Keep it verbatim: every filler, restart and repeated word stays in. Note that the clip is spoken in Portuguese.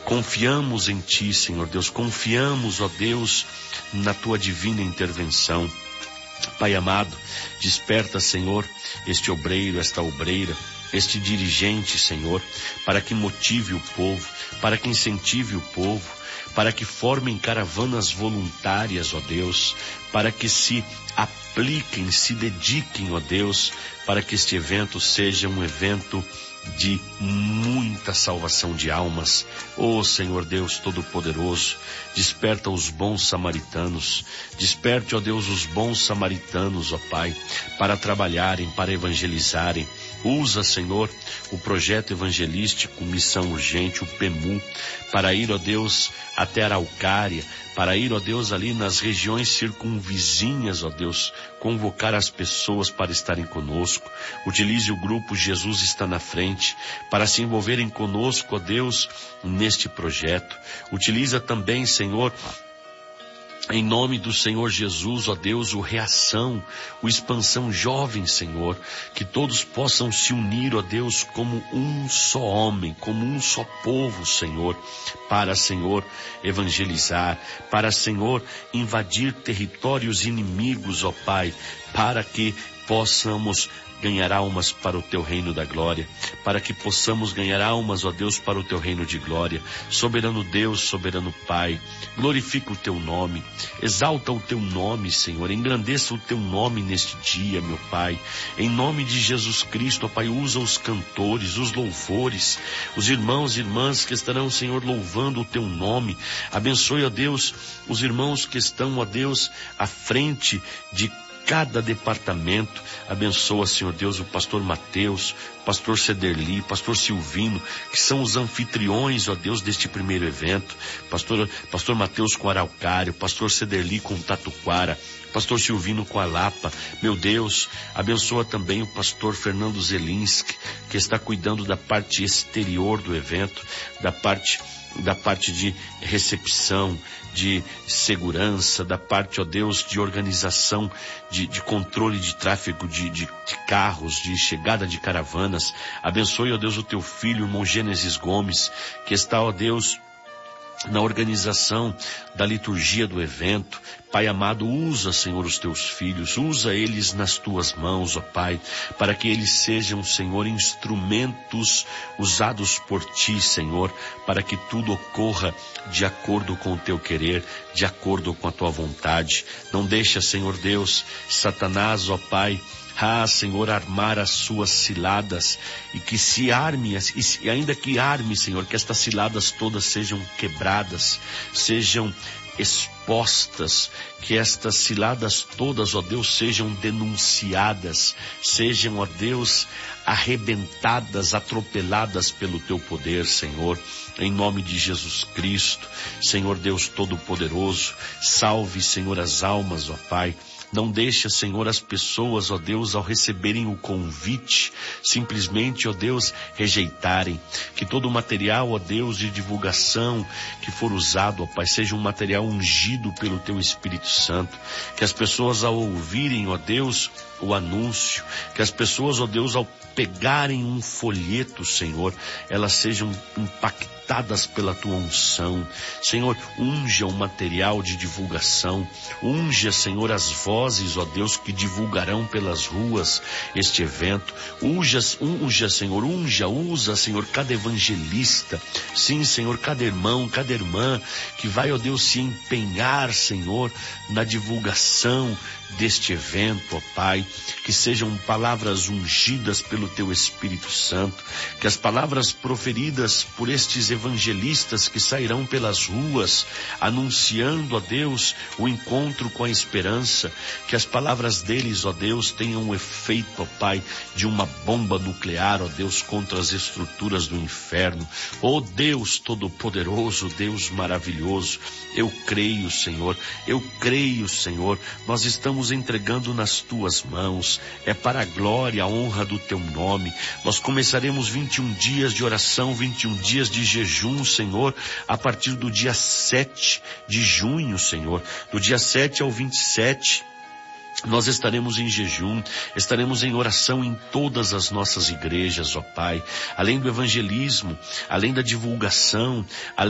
Confiamos em Ti, Senhor Deus, confiamos, ó Deus, na Tua divina intervenção. Pai amado, desperta, Senhor, este obreiro, esta obreira, este dirigente, Senhor, para que motive o povo, para que incentive o povo, para que formem caravanas voluntárias, ó Deus, para que se apliquem, se dediquem, ó Deus, para que este evento seja um evento de muita salvação de almas. Ó Senhor Deus Todo-Poderoso, desperta os bons samaritanos, desperte, ó Deus, os bons samaritanos, ó Pai, para trabalharem, para evangelizarem. Usa, Senhor, o projeto evangelístico Missão Urgente, o P E M U, para ir, ó Deus, até Araucária, para ir, ó Deus, ali nas regiões circunvizinhas, ó Deus, convocar as pessoas para estarem conosco. Utilize o grupo Jesus Está na Frente para se envolverem conosco, ó Deus, neste projeto. Utiliza também, Senhor, em nome do Senhor Jesus, ó Deus, o Reação, o Expansão Jovem, Senhor, que todos possam se unir, ó Deus, como um só homem, como um só povo, Senhor, para, Senhor, evangelizar, para, Senhor, invadir territórios inimigos, ó Pai, para que possamos ganhar almas para o Teu reino da glória, para que possamos ganhar almas, ó Deus, para o Teu reino de glória. Soberano Deus, soberano Pai, glorifica o Teu nome, exalta o Teu nome, Senhor, engrandeça o Teu nome neste dia, meu Pai, em nome de Jesus Cristo, ó Pai, usa os cantores, os louvores, os irmãos e irmãs que estarão, Senhor, louvando o Teu nome. Abençoe, ó Deus, os irmãos que estão, ó Deus, à frente de cada departamento. Abençoa, Senhor Deus, o pastor Mateus, o pastor Cederli, o pastor Silvino, que são os anfitriões, ó Deus, deste primeiro evento. Pastor, pastor Mateus com Araucária, o pastor Cederli com Tatuquara, pastor Silvino com a Lapa. Meu Deus, abençoa também o pastor Fernando Zelinski, que está cuidando da parte exterior do evento, da parte da parte de recepção, de segurança, da parte, ó Deus, de organização, de, de controle de tráfego de, de, de carros, de chegada de caravanas. Abençoe, ó Deus, o Teu filho, irmão Gênesis Gomes, que está, ó Deus, na organização da liturgia do evento. Pai amado, usa, Senhor, os Teus filhos, usa eles nas Tuas mãos, ó Pai, para que eles sejam, Senhor, instrumentos usados por Ti, Senhor, para que tudo ocorra de acordo com o Teu querer, de acordo com a Tua vontade. Não deixa, Senhor Deus, Satanás, ó Pai, Ah, Senhor, armar as suas ciladas, e que se arme, e ainda que arme, Senhor, que estas ciladas todas sejam quebradas, sejam expostas, que estas ciladas todas, ó Deus, sejam denunciadas, sejam, ó Deus, arrebentadas, atropeladas pelo Teu poder, Senhor, em nome de Jesus Cristo. Senhor Deus Todo-Poderoso, salve, Senhor, as almas, ó Pai. Não deixa, Senhor, as pessoas, ó Deus, ao receberem o convite, simplesmente, ó Deus, rejeitarem. Que todo o material, ó Deus, de divulgação que for usado, ó Pai, seja um material ungido pelo Teu Espírito Santo. Que as pessoas, ao ouvirem, ó Deus, o anúncio, que as pessoas, ó Deus, ao pegarem um folheto, Senhor, elas sejam impactadas pela Tua unção. Senhor, unja o material de divulgação, unja, Senhor, as vozes, ó Deus, que divulgarão pelas ruas este evento. Unja, unja, Senhor, unja, usa, Senhor, cada evangelista, sim, Senhor, cada irmão, cada irmã, que vai, ó Deus, se empenhar, Senhor, na divulgação deste evento, ó Pai, que sejam palavras ungidas pelo Teu Espírito Santo, que as palavras proferidas por estes evangelistas que sairão pelas ruas, anunciando, ó Deus, o encontro com a esperança, que as palavras deles, ó Deus, tenham o efeito, ó Pai, de uma bomba nuclear, ó Deus, contra as estruturas do inferno. Ó Deus Todo-Poderoso, Deus maravilhoso, eu creio, Senhor, eu creio, Senhor, nós estamos entregando nas Tuas mãos, é para a glória, a honra do Teu nome. Nós começaremos vinte e um dias de oração, vinte e um dias de jejum, Senhor, a partir do dia sete de junho, Senhor, do dia sete ao vinte e sete. Nós estaremos em jejum, estaremos em oração em todas as nossas igrejas, ó Pai, além do evangelismo, além da divulgação, além